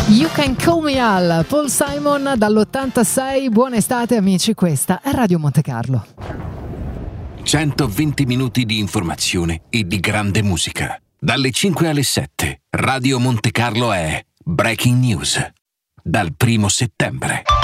You Can Call Me Al, Paul Simon dall'86. Buona estate amici, questa è Radio Monte Carlo. 120 minuti di informazione e di grande musica. Dalle 5 alle 7, Radio Monte Carlo è Breaking News. Dal 1° settembre.